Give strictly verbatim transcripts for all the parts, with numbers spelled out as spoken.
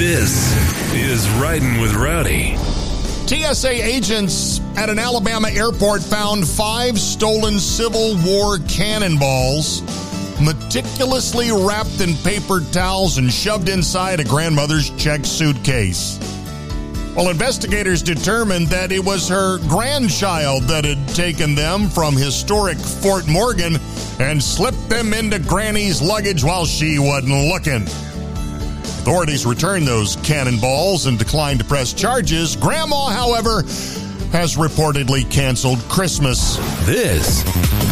This is Riding with Rowdy. T S A agents at an Alabama airport found five stolen Civil War cannonballs meticulously wrapped in paper towels and shoved inside a grandmother's checked suitcase. Well, investigators determined that it was her grandchild that had taken them from historic Fort Morgan and slipped them into Granny's luggage while she wasn't looking. Authorities returned those cannonballs and declined to press charges. Grandma, however, has reportedly canceled Christmas. This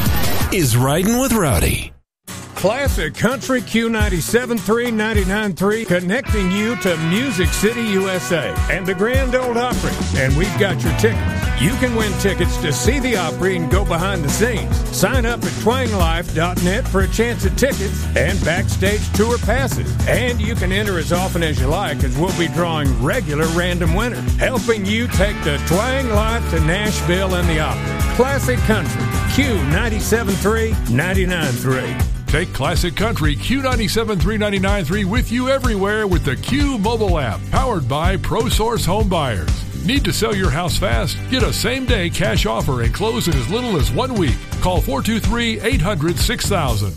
is Riding with Rowdy. Classic Country Q ninety-seven point three, ninety-nine point three, connecting you to Music City, U S A and the Grand Ole Opry. And we've got your tickets. You can win tickets to see the Opry and go behind the scenes. Sign up at twang life dot net for a chance at tickets and backstage tour passes. And you can enter as often as you like, as we'll be drawing regular random winners, helping you take the Twang Life to Nashville and the Opry. Classic Country Q ninety-seven point three, ninety-nine point three. Take Classic Country Q ninety-seven point three, ninety-nine point three with you everywhere with the Q mobile app, powered by ProSource Home Buyers. Need to sell your house fast? Get a same-day cash offer and close in as little as one week. Call four two three, eight hundred, six thousand.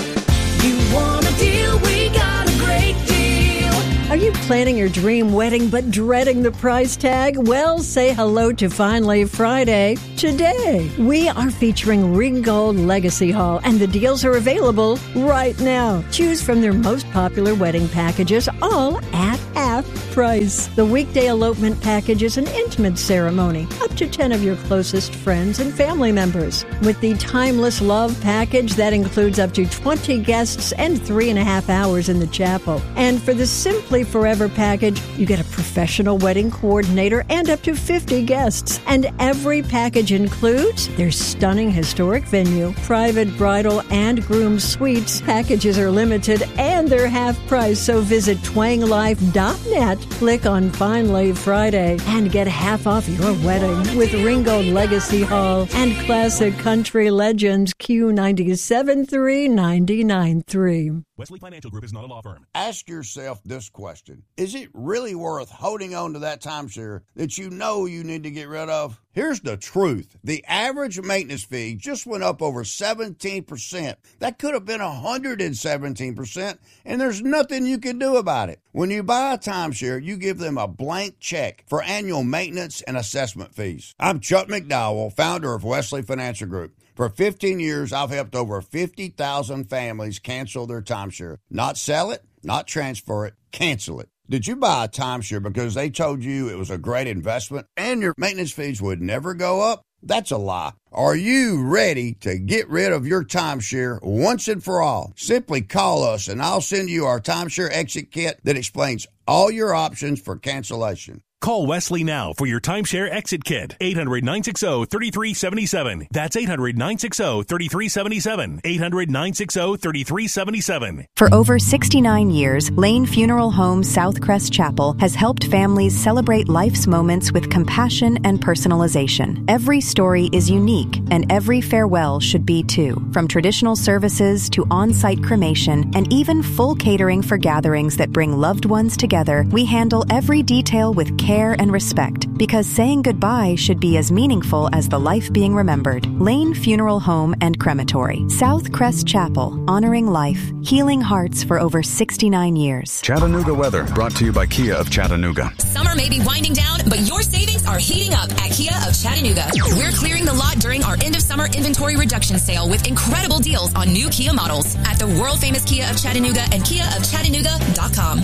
You want a deal? We got a great deal. Are you planning your dream wedding but dreading the price tag? Well, say hello to Finally Friday. Today, we are featuring Ringgold Legacy Hall, and the deals are available right now. Choose from their most popular wedding packages, all at half price. The weekday elopement package is an intimate ceremony, up to ten of your closest friends and family members. With the Timeless Love package, that includes up to twenty guests and three and a half hours in the chapel. And for the Simply Forever package, you get a professional wedding coordinator and up to fifty guests. And every package includes their stunning historic venue, private bridal and groom suites. Packages are limited and they're half price, so visit twang life dot net, click on Finally Friday, and get half off your wedding with Ringgold Legacy Hall and Classic Country Legends Q ninety-seven point three, ninety-nine point three. Wesley Financial Group is not a law firm. Ask yourself this question. Is it really worth holding on to that timeshare that you know you need to get rid of? Here's the truth. The average maintenance fee just went up over seventeen percent. That could have been one hundred seventeen percent, and there's nothing you can do about it. When you buy a timeshare, you give them a blank check for annual maintenance and assessment fees. I'm Chuck McDowell, founder of Wesley Financial Group. For fifteen years, I've helped over fifty thousand families cancel their timeshare. Not sell it, not transfer it, cancel it. Did you buy a timeshare because they told you it was a great investment and your maintenance fees would never go up? That's a lie. Are you ready to get rid of your timeshare once and for all? Simply call us and I'll send you our timeshare exit kit that explains all your options for cancellation. Call Wesley now for your timeshare exit kit. eight hundred, nine six zero, three three seven seven. That's eight hundred, nine six zero, three three seven seven. eight hundred, nine six zero, three three seven seven. For over sixty-nine years, Lane Funeral Home Southcrest Chapel has helped families celebrate life's moments with compassion and personalization. Every story is unique, and every farewell should be too. From traditional services to on-site cremation and even full catering for gatherings that bring loved ones together, we handle every detail with care and respect, because saying goodbye should be as meaningful as the life being remembered. Lane Funeral Home and Crematory. Southcrest Chapel, honoring life, healing hearts for over sixty-nine years. Chattanooga weather, brought to you by Kia of Chattanooga. Summer may be winding down, but your savings are heating up at Kia of Chattanooga. We're clearing the lot during our end of summer inventory reduction sale with incredible deals on new Kia models at the world-famous Kia of Chattanooga and kia of chattanooga dot com.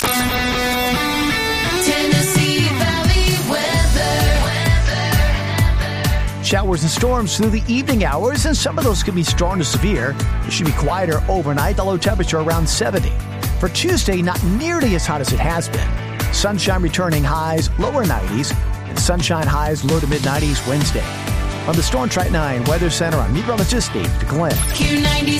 Tennessee Valley weather. Showers and storms through the evening hours, and some of those could be strong to severe. It should be quieter overnight, the low temperature around seventy. For Tuesday, not nearly as hot as it has been. Sunshine returning, highs lower nineties, and sunshine highs low to mid nineties Wednesday. On the Storm Track nine Weather Center, I'm meteorologist Dave DeGlenn. Q ninety